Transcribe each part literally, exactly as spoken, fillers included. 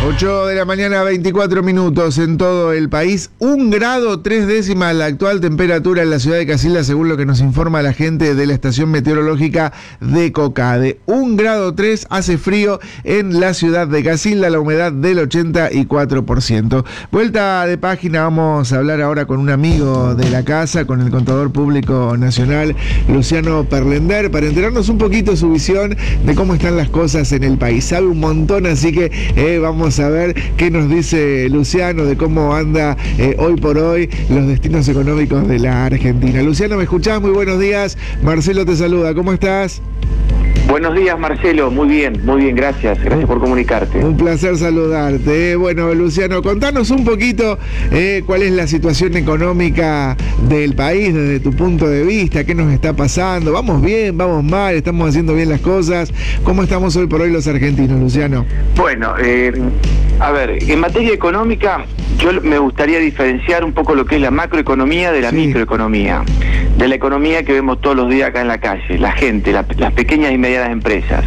ocho de la mañana, veinticuatro minutos en todo el país. Un grado tres décimas la actual temperatura en la ciudad de Casilda, según lo que nos informa la gente de la estación meteorológica de COCADE. Un grado tres, hace frío en la ciudad de Casilda, la humedad del ochenta y cuatro por ciento. Vuelta de página, vamos a hablar ahora con un amigo de la casa, con el contador público nacional, Luciano Perlender, para enterarnos un poquito de su visión de cómo están las cosas en el país. Sabe un montón, así que eh, vamos a ver qué nos dice Luciano de cómo anda eh, hoy por hoy los destinos económicos de la Argentina. Luciano, ¿me escuchás? Muy buenos días. Marcelo te saluda. ¿Cómo estás? Buenos días, Marcelo. Muy bien, muy bien, gracias. Gracias por comunicarte. Un placer saludarte. Bueno, Luciano, contanos un poquito eh, cuál es la situación económica del país desde tu punto de vista, qué nos está pasando. ¿Vamos bien? ¿Vamos mal? ¿Estamos haciendo bien las cosas? ¿Cómo estamos hoy por hoy los argentinos, Luciano? Bueno, eh, a ver, en materia económica, yo me gustaría diferenciar un poco lo que es la macroeconomía de la sí. microeconomía, de la economía que vemos todos los días acá en la calle, la gente, la, las pequeñas y medianas empresas.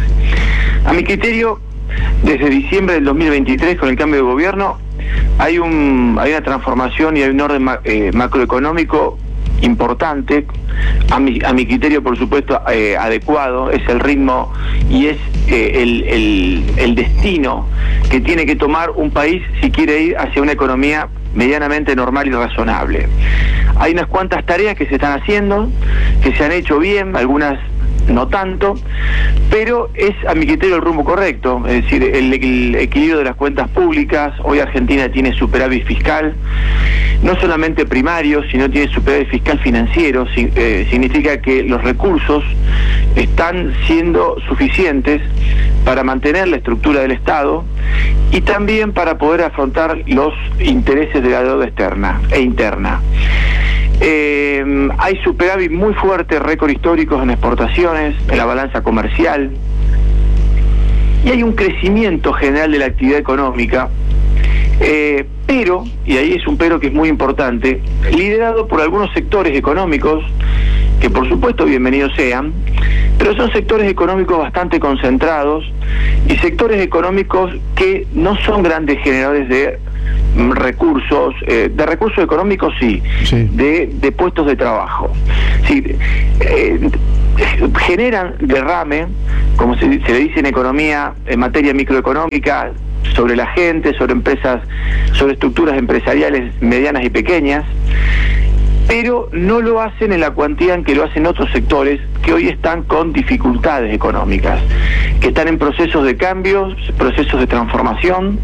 A mi criterio, desde diciembre del dos mil veintitrés, con el cambio de gobierno, hay un hay una transformación y hay un orden ma, eh, macroeconómico importante, a mi, a mi criterio, por supuesto, eh, adecuado, es el ritmo y es eh, el, el, el destino que tiene que tomar un país si quiere ir hacia una economía medianamente normal y razonable. Hay unas cuantas tareas que se están haciendo, que se han hecho bien, algunas no tanto, pero es a mi criterio el rumbo correcto, es decir, el, el equilibrio de las cuentas públicas. Hoy Argentina tiene superávit fiscal, no solamente primario, sino tiene superávit fiscal financiero, si, eh, significa que los recursos están siendo suficientes para mantener la estructura del Estado y también para poder afrontar los intereses de la deuda externa e interna. Eh, hay superávit muy fuertes, récord históricos en exportaciones, en la balanza comercial, y hay un crecimiento general de la actividad económica, eh, pero, y ahí es un pero que es muy importante, liderado por algunos sectores económicos, que por supuesto bienvenidos sean, pero son sectores económicos bastante concentrados y sectores económicos que no son grandes generadores de recursos, eh, de recursos económicos sí, sí. De, de puestos de trabajo. Sí, eh, generan derrame, como se, se le dice en economía, en materia microeconómica, sobre la gente, sobre empresas, sobre estructuras empresariales medianas y pequeñas, pero no lo hacen en la cuantía en que lo hacen otros sectores que hoy están con dificultades económicas, que están en procesos de cambios, procesos de transformación.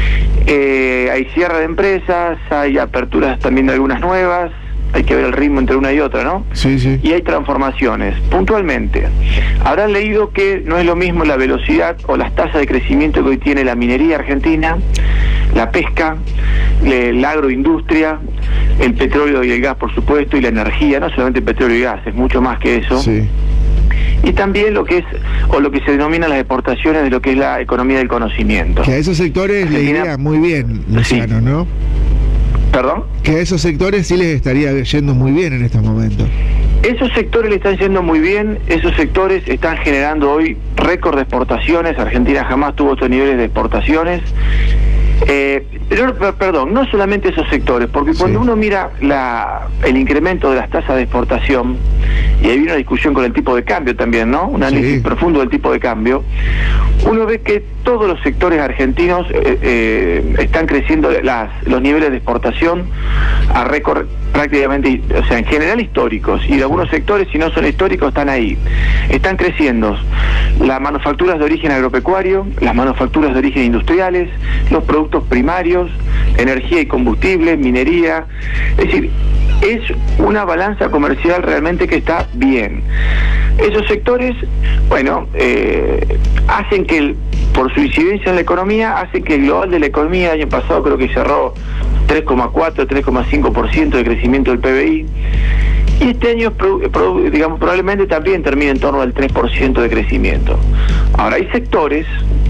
Eh, hay cierre de empresas, hay aperturas también de algunas nuevas, hay que ver el ritmo entre una y otra, ¿no? Sí, sí. Y hay transformaciones. Puntualmente, habrán leído que no es lo mismo la velocidad o las tasas de crecimiento que hoy tiene la minería argentina, la pesca, la agroindustria, el petróleo y el gas, por supuesto, y la energía, no solamente el petróleo y gas, es mucho más que eso. Sí. Y también lo que es, o lo que se denomina las exportaciones de lo que es la economía del conocimiento. Que a esos sectores Argentina, le iría muy bien, Luciano, sí. ¿no? ¿Perdón? Que a esos sectores sí les estaría yendo muy bien en estos momentos. Esos sectores le están yendo muy bien, esos sectores están generando hoy récord de exportaciones. Argentina jamás tuvo estos niveles de exportaciones. Eh, pero, perdón, no solamente esos sectores, porque cuando sí. uno mira la, el incremento de las tasas de exportación, y ahí viene una discusión con el tipo de cambio también, ¿no? Un análisis sí. profundo del tipo de cambio, uno ve que todos los sectores argentinos eh, eh, están creciendo las, los niveles de exportación a récord prácticamente, o sea, en general históricos, y de algunos sectores, si no son históricos, están ahí. Están creciendo las manufacturas de origen agropecuario, las manufacturas de origen industriales, los productos primarios, energía y combustible, minería, es decir, es una balanza comercial realmente que está bien. Esos sectores, bueno, eh, hacen que, el, por su incidencia en la economía, hacen que el global de la economía, el año pasado creo que cerró tres coma cuatro, tres coma cinco por ciento de crecimiento del P B I, y este año, digamos, probablemente también termine en torno al tres por ciento de crecimiento. Ahora, hay sectores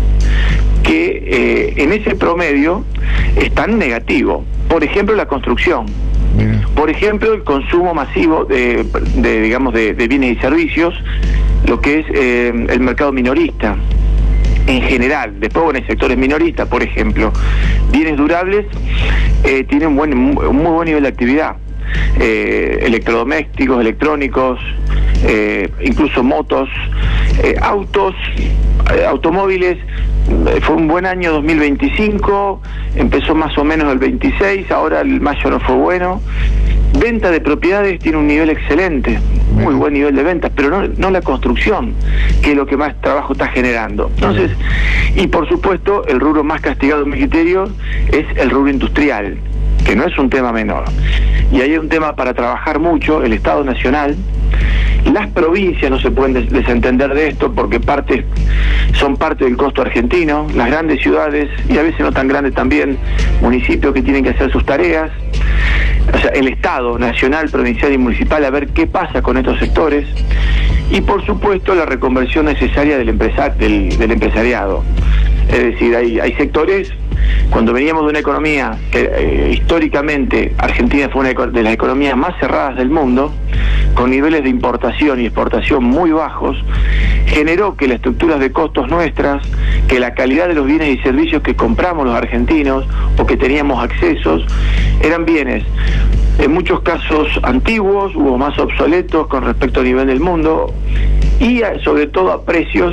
que eh, en ese promedio están negativos. Por ejemplo, la construcción. Bien. Por ejemplo, el consumo masivo de, de digamos, de, de bienes y servicios, lo que es eh, el mercado minorista. en general. Después, bueno, hay sectores minoristas, por ejemplo, bienes durables, eh, tienen un, buen, un muy buen nivel de actividad. Eh, electrodomésticos, electrónicos, eh, incluso motos, eh, autos, eh, automóviles. Eh, fue un buen año dos mil veinticinco, empezó más o menos el veintiséis, ahora el mayo no fue bueno. Venta de propiedades tiene un nivel excelente, muy buen nivel de ventas, pero no, no la construcción, que es lo que más trabajo está generando. Entonces, y por supuesto, el rubro más castigado en mi criterio es el rubro industrial, que no es un tema menor. Y ahí hay un tema para trabajar mucho, el Estado Nacional. Las provincias no se pueden des desentender de esto porque parte, son parte del costo argentino, las grandes ciudades, y a veces no tan grandes también, municipios que tienen que hacer sus tareas. O sea, el Estado Nacional, provincial y municipal, a ver qué pasa con estos sectores. Y por supuesto la reconversión necesaria del, empresa del, del empresariado. Es decir, hay, hay sectores, cuando veníamos de una economía que eh, históricamente Argentina fue una de las economías más cerradas del mundo, con niveles de importación y exportación muy bajos, generó que las estructuras de costos nuestras, que la calidad de los bienes y servicios que compramos los argentinos o que teníamos accesos, eran bienes en muchos casos antiguos, hubo más obsoletos con respecto al nivel del mundo, y a, sobre todo a precios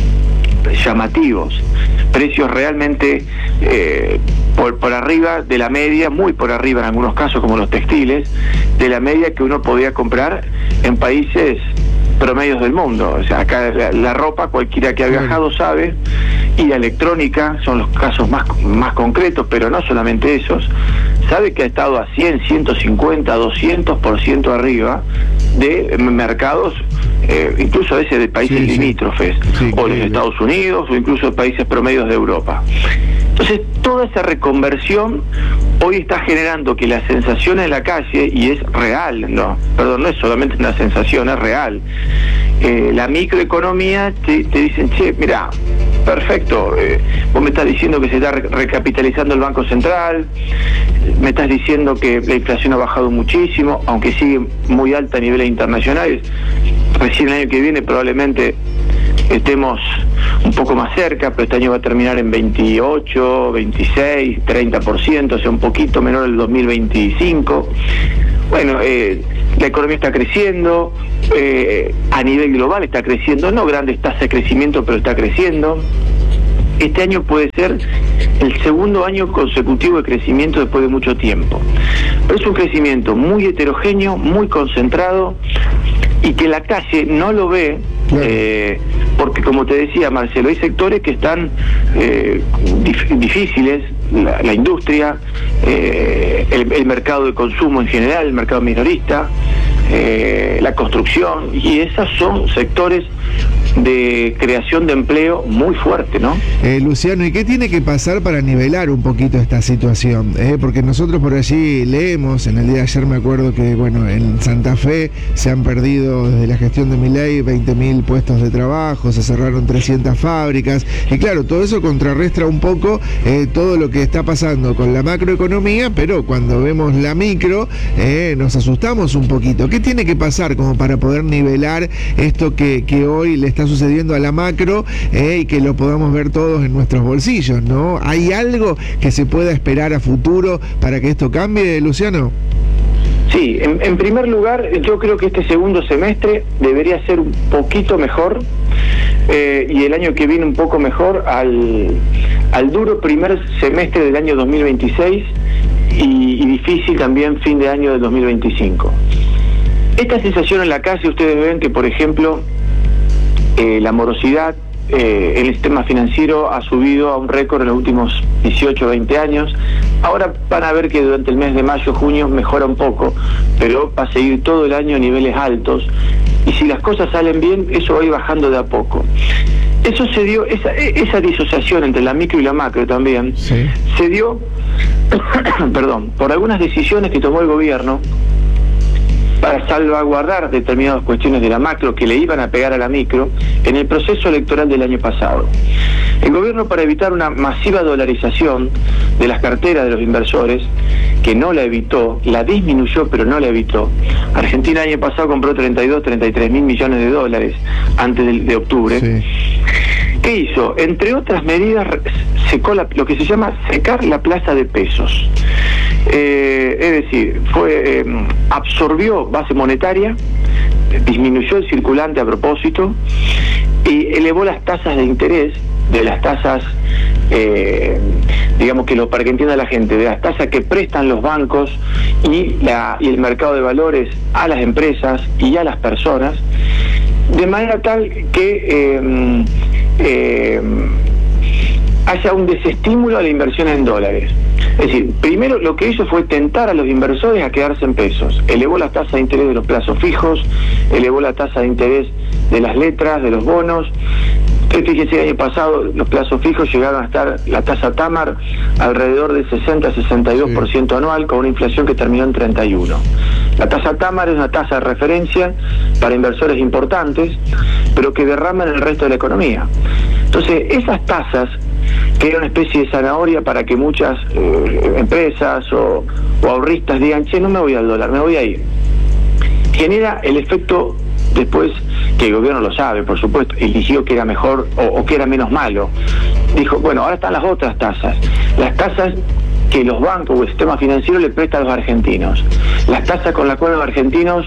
llamativos, precios realmente eh, por, por arriba de la media, muy por arriba en algunos casos, como los textiles, de la media que uno podía comprar en países promedios del mundo. O sea, acá la, la ropa, cualquiera que ha viajado sabe, y la electrónica son los casos más, más concretos, pero no solamente esos, sabe que ha estado a cien, ciento cincuenta, doscientos por ciento arriba de mercados, eh, incluso a veces de países sí, limítrofes, sí, o de Estados Unidos, o incluso de países promedios de Europa. Entonces, toda esa reconversión hoy está generando que la sensación en la calle, y es real, no, perdón, no es solamente una sensación, es real. Eh, la microeconomía te, te dicen, che, mira, perfecto, eh, vos me estás diciendo que se está re recapitalizando el Banco Central, me estás diciendo que la inflación ha bajado muchísimo, aunque sigue muy alta a niveles internacionales. Recién el año que viene probablemente estemos un poco más cerca, pero este año va a terminar en veintiocho, veintiséis, treinta por ciento, o sea, un poquito menor del dos mil veinticinco. Bueno, eh, la economía está creciendo, eh, a nivel global está creciendo, no grandes tasas de crecimiento, pero está creciendo. Este año puede ser el segundo año consecutivo de crecimiento después de mucho tiempo. Pero es un crecimiento muy heterogéneo, muy concentrado, y que la calle no lo ve, eh, porque como te decía, Marcelo, hay sectores que están eh, dif difíciles, la, la industria, eh, el, el mercado de consumo en general, el mercado minorista, eh, la construcción, y esos son sectores de creación de empleo muy fuerte, ¿no? Eh, Luciano, ¿y qué tiene que pasar para nivelar un poquito esta situación? Eh, porque nosotros por allí leemos, en el día de ayer me acuerdo que, bueno, en Santa Fe se han perdido desde la gestión de Milei veinte mil puestos de trabajo, se cerraron trescientas fábricas, y claro, todo eso contrarresta un poco eh, todo lo que está pasando con la macroeconomía, pero cuando vemos la micro, eh, nos asustamos un poquito. ¿Qué tiene que pasar como para poder nivelar esto que, que hoy le está sucediendo a la macro eh, y que lo podamos ver todos en nuestros bolsillos, ¿no? ¿Hay algo que se pueda esperar a futuro para que esto cambie, Luciano? Sí, en, en primer lugar, yo creo que este segundo semestre debería ser un poquito mejor eh, y el año que viene un poco mejor al, al duro primer semestre del año dos mil veintiséis y, y difícil también fin de año del dos mil veinticinco. Esta sensación en la calle, ustedes ven que, por ejemplo, Eh, la morosidad eh, en el sistema financiero ha subido a un récord en los últimos dieciocho o veinte años. Ahora van a ver que durante el mes de mayo, junio mejora un poco, pero va a seguir todo el año a niveles altos, y si las cosas salen bien, eso va a ir bajando de a poco. Eso se dio, esa, esa disociación entre la micro y la macro también, sí. se dio, perdón, por algunas decisiones que tomó el gobierno para salvaguardar determinadas cuestiones de la macro que le iban a pegar a la micro en el proceso electoral del año pasado. El gobierno, para evitar una masiva dolarización de las carteras de los inversores, que no la evitó, la disminuyó pero no la evitó. Argentina el año pasado compró treinta y dos, treinta y tres mil millones de dólares antes de, de octubre. Sí. ¿Qué hizo? Entre otras medidas, secó la, lo que se llama secar la plaza de pesos. Eh, es decir, fue eh, absorbió base monetaria, disminuyó el circulante a propósito y elevó las tasas de interés de las tasas, eh, digamos que lo para que entienda la gente, de las tasas que prestan los bancos y, la, y el mercado de valores a las empresas y a las personas, de manera tal que eh, eh, haya un desestímulo a la inversión en dólares. Es decir, primero lo que hizo fue tentar a los inversores a quedarse en pesos. Elevó la tasa de interés de los plazos fijos, elevó la tasa de interés de las letras, de los bonos. Fíjese, el año pasado los plazos fijos llegaron a estar, la tasa Tamar, alrededor del sesenta a sesenta y dos por ciento sí. anual, con una inflación que terminó en treinta y uno. La tasa Tamar es una tasa de referencia para inversores importantes, pero que derraman el resto de la economía. Entonces, esas tasas, que era una especie de zanahoria para que muchas eh, empresas o, o ahorristas digan, che, no me voy al dólar, me voy a ir, genera el efecto después, que el gobierno lo sabe, por supuesto, eligió que era mejor o, o que era menos malo. Dijo, bueno, ahora están las otras tasas, las tasas que los bancos o el sistema financiero le prestan a los argentinos, las tasas con las cuales los argentinos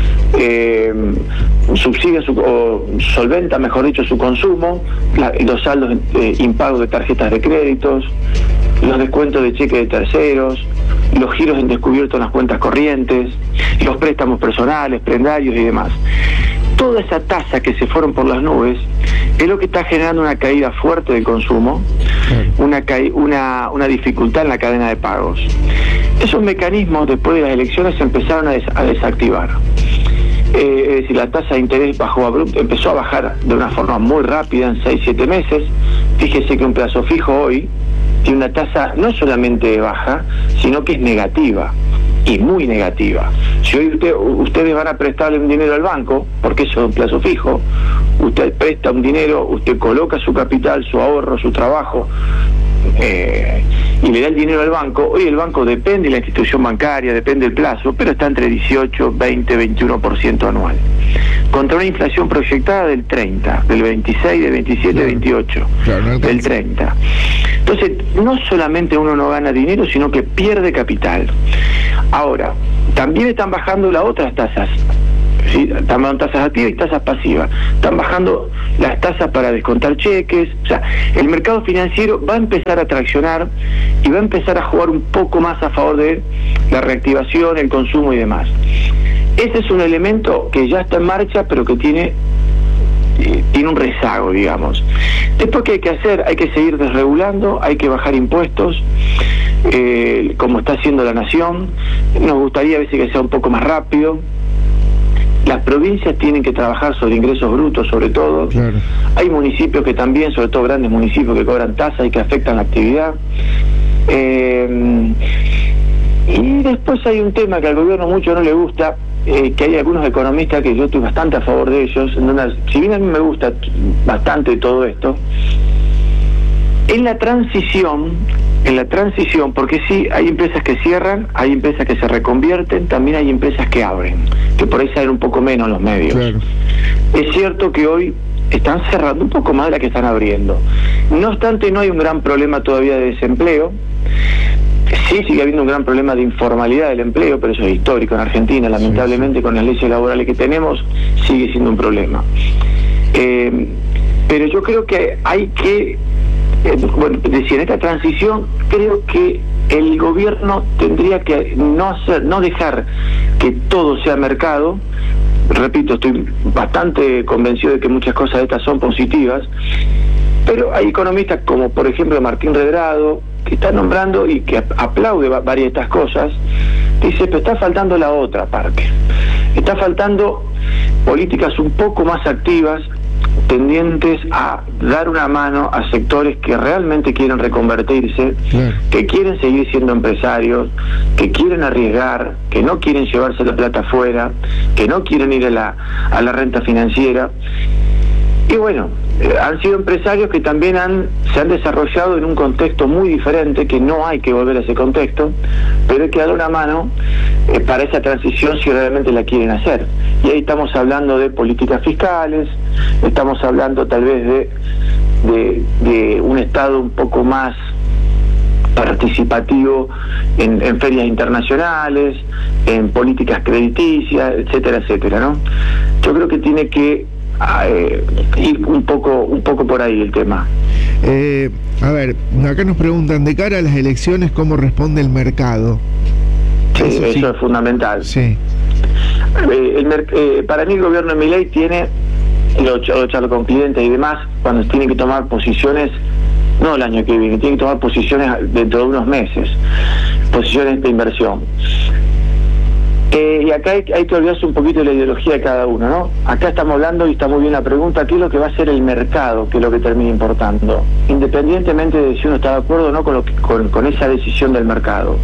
eh, subsidian su, o solventan, mejor dicho, su consumo, la, los saldos eh, impagos de tarjetas de créditos, los descuentos de cheques de terceros, los giros en descubierto en las cuentas corrientes, los préstamos personales, prendarios y demás. Toda esa tasa que se fueron por las nubes es lo que está generando una caída fuerte del consumo, una, ca una, una dificultad en la cadena de pagos. Esos mecanismos después de las elecciones se empezaron a, des a desactivar. Eh, es decir, la tasa de interés bajó abrupto, empezó a bajar de una forma muy rápida en seis siete meses. Fíjese que un plazo fijo hoy tiene una tasa no solamente baja, sino que es negativa, y muy negativa. Si hoy usted, ustedes van a prestarle un dinero al banco, porque eso es un plazo fijo, usted presta un dinero, usted coloca su capital, su ahorro, su trabajo, eh, y le da el dinero al banco. Hoy el banco depende de la institución bancaria, depende del plazo, pero está entre dieciocho, veinte, veintiuno por ciento anual, contra una inflación proyectada del treinta, del veintiséis, del veintisiete, claro, veintiocho, claro, no del treinta. Entonces, no solamente uno no gana dinero, sino que pierde capital. Ahora, también están bajando las otras tasas, ¿sí? Están bajando tasas activas y tasas pasivas. Están bajando las tasas para descontar cheques. O sea, el mercado financiero va a empezar a traccionar y va a empezar a jugar un poco más a favor de la reactivación, el consumo y demás. Ese es un elemento que ya está en marcha, pero que tiene, eh, tiene un rezago, digamos. Después, ¿qué hay que hacer? Hay que seguir desregulando, hay que bajar impuestos, eh, como está haciendo la nación. Nos gustaría a veces que sea un poco más rápido. Las provincias tienen que trabajar sobre ingresos brutos, sobre todo. Claro. Hay municipios que también, sobre todo grandes municipios, que cobran tasas y que afectan la actividad. Eh, y después hay un tema que al gobierno mucho no le gusta, eh, que hay algunos economistas que yo estoy bastante a favor de ellos, en una, si bien a mí me gusta bastante todo esto, en la transición, en la transición, porque sí, hay empresas que cierran, hay empresas que se reconvierten, también hay empresas que abren, que por ahí salen un poco menos los medios. Claro. Es cierto que hoy están cerrando un poco más de la que están abriendo. No obstante, no hay un gran problema todavía de desempleo. Sí, sigue habiendo un gran problema de informalidad del empleo, pero eso es histórico en Argentina, lamentablemente, sí, sí. Con las leyes laborales que tenemos, sigue siendo un problema. Eh, pero yo creo que hay que, eh, bueno, decir, en esta transición, creo que el gobierno tendría que no hacer, no dejar que todo sea mercado. Repito, estoy bastante convencido de que muchas cosas de estas son positivas, pero hay economistas como, por ejemplo, Martín Redrado, que está nombrando y que aplaude varias de estas cosas, dice, pero está faltando la otra parte. Está faltando políticas un poco más activas, tendientes a dar una mano a sectores que realmente quieren reconvertirse, claro, que quieren seguir siendo empresarios, que quieren arriesgar, que no quieren llevarse la plata afuera, que no quieren ir a la, a la renta financiera. Y bueno, eh, han sido empresarios que también han, se han desarrollado en un contexto muy diferente, que no hay que volver a ese contexto, pero hay que dar una mano eh, para esa transición si realmente la quieren hacer. Y ahí estamos hablando de políticas fiscales, estamos hablando tal vez de de, de un Estado un poco más participativo en, en ferias internacionales, en políticas crediticias, etcétera, etcétera, ¿no? Yo creo que tiene que eh, ir un poco, un poco por ahí el tema. Eh, a ver, acá nos preguntan, de cara a las elecciones, ¿cómo responde el mercado? Sí, eso, eso sí. es fundamental. Sí. Eh, el mer- eh, para mí el gobierno de Milei tiene, lo, lo charlo con clientes y demás, cuando tiene que tomar posiciones, no el año que viene, tiene que tomar posiciones dentro de unos meses, posiciones de inversión. Eh, y acá hay, hay que olvidarse un poquito de la ideología de cada uno, ¿no? Acá estamos hablando, y está muy bien la pregunta, ¿qué es lo que va a hacer el mercado? ¿Qué es lo que termina importando? Independientemente de si uno está de acuerdo o no con, lo que, con, con esa decisión del mercado.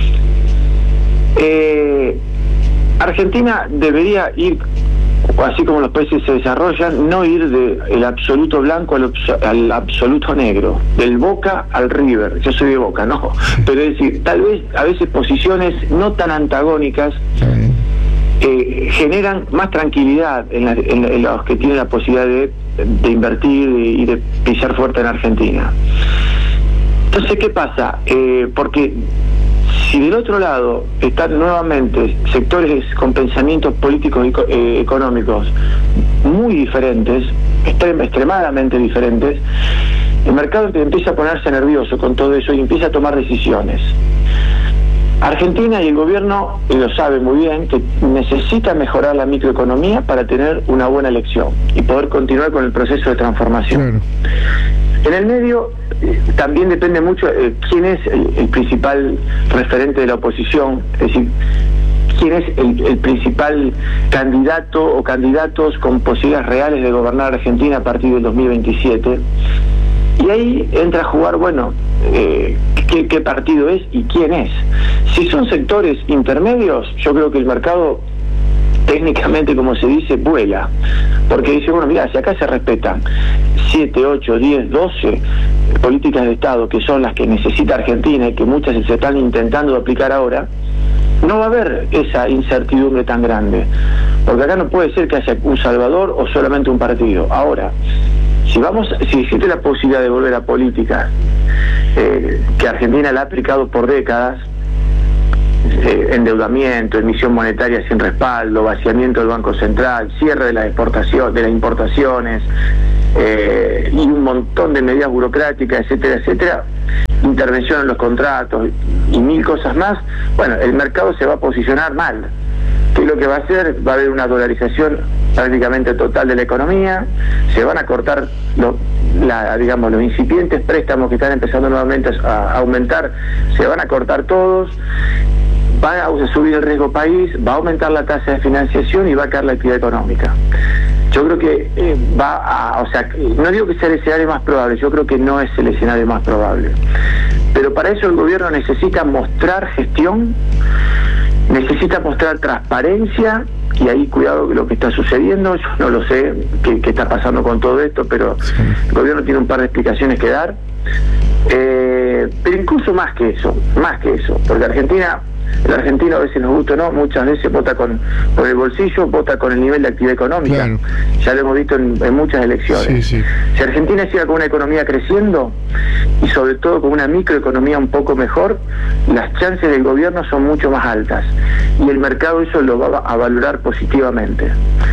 Eh, Argentina debería ir, así como los países se desarrollan, no ir del absoluto blanco al, al absoluto negro, del Boca al River. Yo soy de Boca, ¿no? Pero es decir, tal vez a veces posiciones no tan antagónicas eh, generan más tranquilidad en, la, en, en los que tienen la posibilidad de, de invertir y de pisar fuerte en Argentina. Entonces, ¿qué pasa? Eh, porque si del otro lado están nuevamente sectores con pensamientos políticos y eh, económicos muy diferentes, extrem extremadamente diferentes, el mercado empieza a ponerse nervioso con todo eso y empieza a tomar decisiones. Argentina y el gobierno lo sabe muy bien que necesita mejorar la microeconomía para tener una buena elección y poder continuar con el proceso de transformación. Claro. En el medio eh, también depende mucho eh, quién es el, el principal referente de la oposición, es decir, quién es el, el principal candidato o candidatos con posibilidades reales de gobernar Argentina a partir del dos mil veintisiete. Y ahí entra a jugar, bueno, eh, qué, qué partido es y quién es. Si son sectores intermedios, yo creo que el mercado, técnicamente, como se dice, vuela. Porque dice, bueno, mira, si acá se respetan siete, ocho, diez, doce políticas de Estado, que son las que necesita Argentina y que muchas se están intentando aplicar ahora, no va a haber esa incertidumbre tan grande. Porque acá no puede ser que haya un salvador o solamente un partido. Ahora, si vamos, si existe la posibilidad de volver a políticas eh, que Argentina la ha aplicado por décadas, eh, endeudamiento, emisión monetaria sin respaldo, vaciamiento del Banco Central, cierre de las exportaciones, de las importaciones, eh, y un montón de medidas burocráticas, etcétera, etcétera, intervención en los contratos y mil cosas más, bueno, el mercado se va a posicionar mal. ¿Qué es lo que va a hacer? Va a haber una dolarización prácticamente total de la economía, se van a cortar lo, la, digamos, los incipientes préstamos que están empezando nuevamente a, a aumentar, se van a cortar todos, va a subir el riesgo país, va a aumentar la tasa de financiación y va a caer la actividad económica. Yo creo que eh, va a, o sea, no digo que sea el escenario más probable, yo creo que no es el escenario más probable. Pero para eso el gobierno necesita mostrar gestión, necesita mostrar transparencia, y ahí cuidado con lo que está sucediendo. Yo no lo sé qué, qué está pasando con todo esto, pero el gobierno tiene un par de explicaciones que dar. Eh, pero incluso más que eso, más que eso, porque Argentina, el argentino, a veces nos gusta o no, muchas veces vota con, con el bolsillo, vota con el nivel de actividad económica. Claro. Ya lo hemos visto en, en muchas elecciones. Sí, sí. Si Argentina sigue con una economía creciendo y sobre todo con una microeconomía un poco mejor, las chances del gobierno son mucho más altas y el mercado eso lo va a valorar positivamente.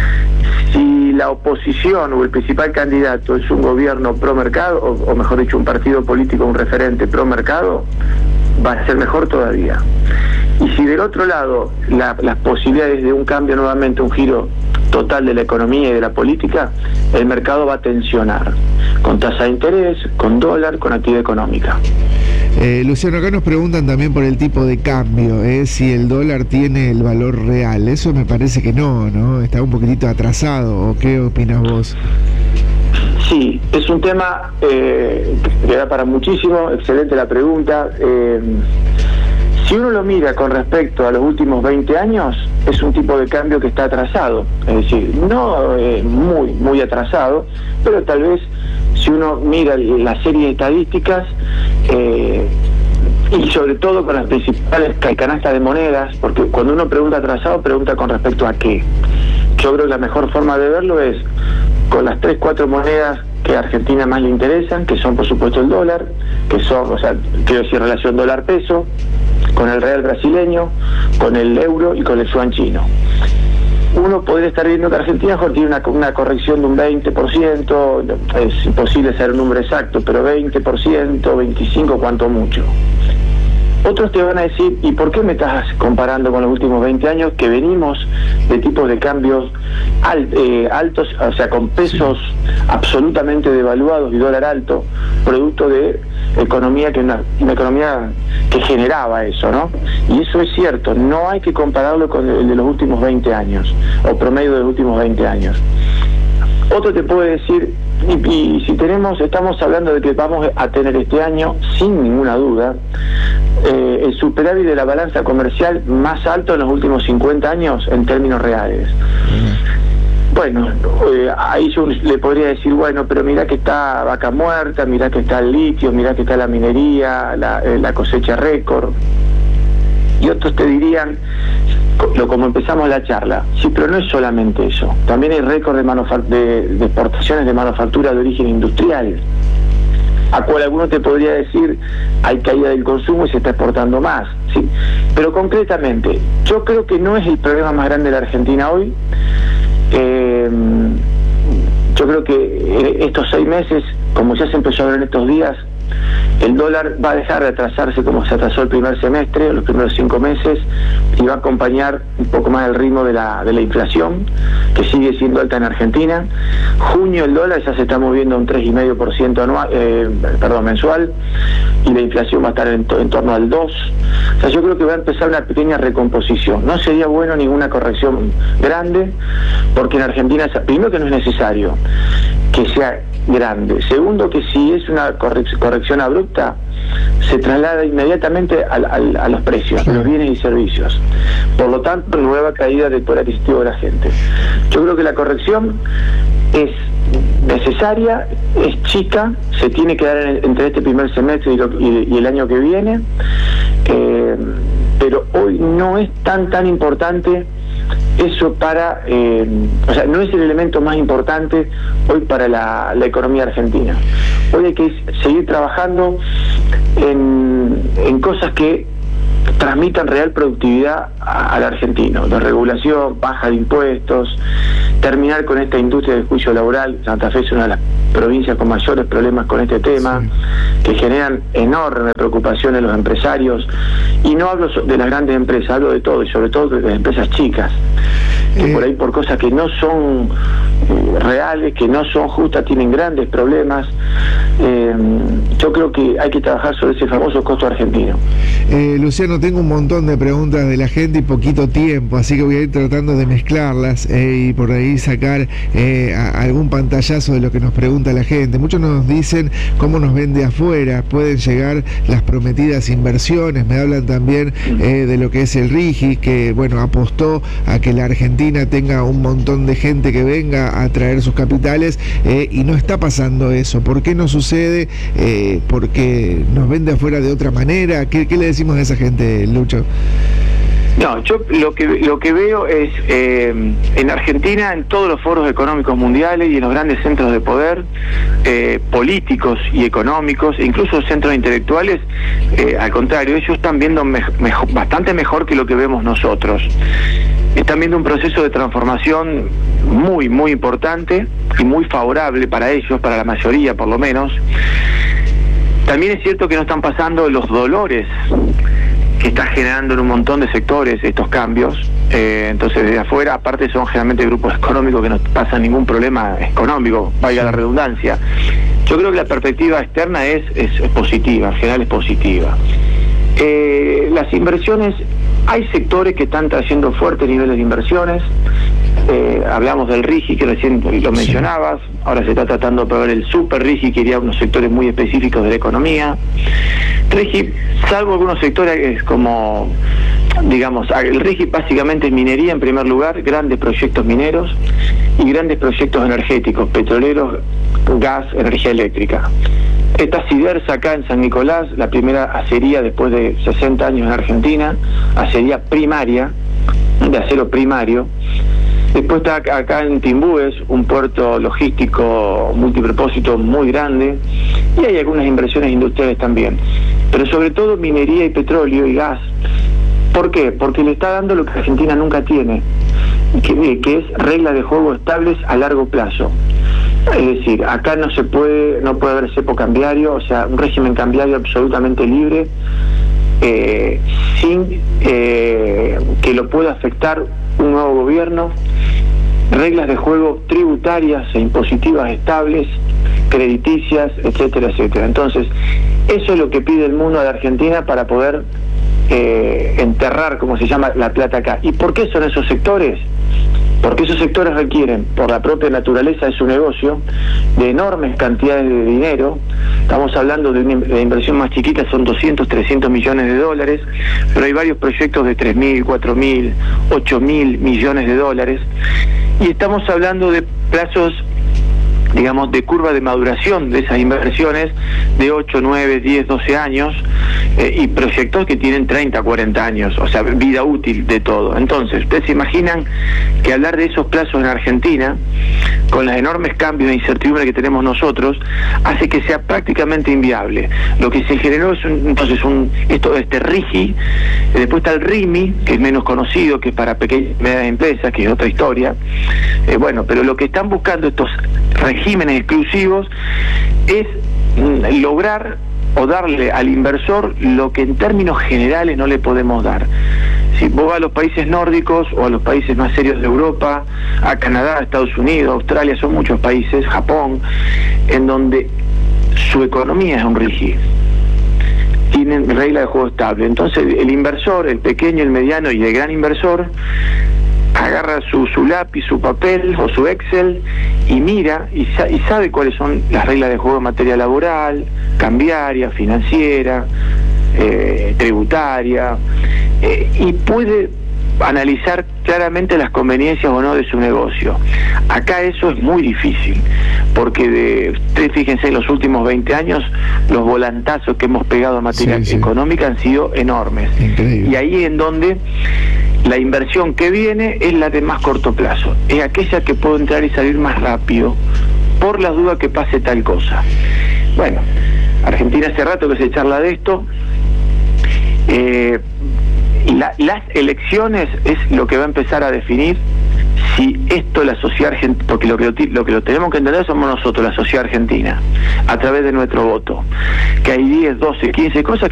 Si la oposición o el principal candidato es un gobierno pro mercado, o, o mejor dicho, un partido político, un referente pro mercado, va a ser mejor todavía. Y si del otro lado la, las posibilidades de un cambio nuevamente, un giro total de la economía y de la política, el mercado va a tensionar, con tasa de interés, con dólar, con actividad económica. Eh, Luciano, acá nos preguntan también por el tipo de cambio, ¿eh? Si el dólar tiene el valor real. Eso me parece que no, ¿no? Está un poquitito atrasado, ¿o qué opinas vos? Sí, es un tema eh, que da para muchísimo, excelente la pregunta. Eh, si uno lo mira con respecto a los últimos veinte años, es un tipo de cambio que está atrasado, es decir, no eh, muy, muy atrasado, pero tal vez si uno mira la serie de estadísticas, eh, y sobre todo con las principales canastas de monedas, porque cuando uno pregunta atrasado, pregunta con respecto a qué. Yo creo que la mejor forma de verlo es con las tres, cuatro monedas que a Argentina más le interesan, que son por supuesto el dólar, que son, o sea, quiero decir relación dólar-peso, con el real brasileño, con el euro y con el yuan chino. Uno podría estar viendo que Argentina mejor tiene una, una corrección de un veinte por ciento, es imposible saber un número exacto, pero veinte por ciento, veinticinco por ciento cuanto mucho. Otros te van a decir, ¿y por qué me estás comparando con los últimos veinte años que venimos de tipos de cambios alt, eh, altos, o sea, con pesos absolutamente devaluados y dólar alto, producto de economía que una, una economía que generaba eso, ¿no? Y eso es cierto, no hay que compararlo con el de los últimos veinte años, o promedio de los últimos veinte años. Otro te puede decir, y, y si tenemos, estamos hablando de que vamos a tener este año, sin ninguna duda, eh, el superávit de la balanza comercial más alto en los últimos cincuenta años en términos reales. Uh-huh. Bueno, eh, ahí yo le podría decir, bueno, pero mirá que está Vaca Muerta, mirá que está el litio, mirá que está la minería, la, eh, la cosecha récord. Y otros te dirían, lo como empezamos la charla, sí, pero no es solamente eso, también hay récord de, de, de exportaciones de manufactura de origen industrial, a cual alguno te podría decir, hay caída del consumo y se está exportando más, ¿sí? Pero concretamente, yo creo que no es el problema más grande de la Argentina hoy. eh, yo creo que estos seis meses, como ya se empezó a ver en estos días, el dólar va a dejar de atrasarse como se atrasó el primer semestre, los primeros cinco meses, y va a acompañar un poco más el ritmo de la, de la inflación, que sigue siendo alta en Argentina. Junio el dólar ya se está moviendo a un tres coma cinco por ciento anual, eh, perdón, mensual, y la inflación va a estar en, en torno al dos. O sea, yo creo que va a empezar una pequeña recomposición. No sería bueno ninguna corrección grande, porque en Argentina, primero que no es necesario que sea grande. Segundo, que si es una corrección abrupta, se traslada inmediatamente al, al, a los precios, a los bienes y servicios. Por lo tanto, nueva caída del poder adquisitivo de la gente. Yo creo que la corrección es necesaria, es chica, se tiene que dar en, entre este primer semestre y, lo, y, y el año que viene, eh, pero hoy no es tan tan importante eso para, eh, o sea, no es el elemento más importante hoy para la, la economía argentina. Hoy hay que seguir trabajando en, en cosas que transmitan real productividad a, al argentino, de regulación, baja de impuestos, terminar con esta industria del juicio laboral. Santa Fe es una de las provincias con mayores problemas con este tema, sí, que generan enorme preocupación en los empresarios, y no hablo de las grandes empresas, hablo de todo, y sobre todo de las empresas chicas, que eh. por ahí por cosas que no son eh, reales, que no son justas, tienen grandes problemas. Eh, yo creo que hay que trabajar sobre ese famoso costo argentino. Eh, Luciano, tengo un montón de preguntas de la gente y poquito tiempo, así que voy a ir tratando de mezclarlas eh, y por ahí sacar eh, a, algún pantallazo de lo que nos pregunta la gente. Muchos nos dicen cómo nos ven de afuera, pueden llegar las prometidas inversiones. Me hablan también eh, de lo que es el RIGI, que bueno, apostó a que la Argentina tenga un montón de gente que venga a traer sus capitales, eh, y no está pasando eso. ¿Por qué no sucede? Eh, ¿Porque nos ven de afuera de otra manera? ¿Qué, qué le decimos a esa gente, Lucho? No, yo lo que lo que veo es eh, en Argentina, en todos los foros económicos mundiales y en los grandes centros de poder, eh, políticos y económicos, e incluso centros intelectuales, eh, al contrario, ellos están viendo me mejor, bastante mejor que lo que vemos nosotros. Están viendo un proceso de transformación muy, muy importante y muy favorable para ellos, para la mayoría por lo menos. También es cierto que no están pasando los dolores que está generando en un montón de sectores estos cambios. Eh, entonces desde afuera, aparte son generalmente grupos económicos que no pasan ningún problema económico, valga la redundancia. Yo creo que la perspectiva externa es, es, es positiva, en general es positiva. Eh, las inversiones, hay sectores que están trayendo fuertes niveles de inversiones. Eh, hablamos del RIGI, que recién lo mencionabas, ahora se está tratando de probar el super RIGI, que iría a unos sectores muy específicos de la economía. RIGI, salvo algunos sectores como, digamos, el RIGI básicamente es minería en primer lugar, grandes proyectos mineros y grandes proyectos energéticos, petroleros, gas, energía eléctrica. Está Sidersa acá en San Nicolás, la primera acería después de sesenta años en Argentina, acería primaria, de acero primario. Después está acá, acá en Timbúes, un puerto logístico multipropósito muy grande, y hay algunas inversiones industriales también, pero sobre todo minería y petróleo y gas. ¿Por qué? Porque le está dando lo que Argentina nunca tiene, que, que es reglas de juego estables a largo plazo. Es decir, acá no se puede, no puede haber cepo cambiario, o sea, un régimen cambiario absolutamente libre, eh, sin eh, que lo pueda afectar un nuevo gobierno, reglas de juego tributarias e impositivas estables, crediticias, etcétera, etcétera. Entonces, eso es lo que pide el mundo a la Argentina para poder eh, enterrar, como se llama, la plata acá. ¿Y por qué son esos sectores? Porque esos sectores requieren, por la propia naturaleza de su negocio, de enormes cantidades de dinero. Estamos hablando de una de inversión más chiquita, son doscientos, trescientos millones de dólares, pero hay varios proyectos de tres mil, cuatro mil, ocho mil millones de dólares, y estamos hablando de plazos, digamos, de curva de maduración de esas inversiones de ocho, nueve, diez, doce años, eh, y proyectos que tienen treinta, cuarenta años, o sea, vida útil de todo. Entonces, ustedes se imaginan que hablar de esos plazos en Argentina, con los enormes cambios de incertidumbre que tenemos nosotros, hace que sea prácticamente inviable. Lo que se generó es un, entonces un esto este RIGI, eh, después está el RIMI, que es menos conocido, que es para pequeñas y medianas empresas, que es otra historia. Eh, bueno, pero lo que están buscando estos regímenes exclusivos es mm, lograr o darle al inversor lo que en términos generales no le podemos dar. Si vos vas a los países nórdicos o a los países más serios de Europa, a Canadá, Estados Unidos, Australia, son muchos países, Japón, en donde su economía es un RIGI, tienen regla de juego estable. Entonces el inversor, el pequeño, el mediano y el gran inversor, agarra su, su lápiz, su papel o su Excel y mira y, sa y sabe cuáles son las reglas de juego en materia laboral, cambiaria, financiera, eh, tributaria, eh, y puede analizar claramente las conveniencias o no de su negocio. Acá eso es muy difícil, porque de, ustedes fíjense, en los últimos veinte años los volantazos que hemos pegado en materia sí, sí. económica han sido enormes. Increíble. Y ahí en donde la inversión que viene es la de más corto plazo, es aquella que puedo entrar y salir más rápido, por las dudas que pase tal cosa. Bueno, Argentina hace rato que se charla de esto, eh, y la, las elecciones es lo que va a empezar a definir si esto la sociedad argentina, porque lo que lo, lo que lo tenemos que entender somos nosotros, la sociedad argentina, a través de nuestro voto, que hay diez, doce, quince cosas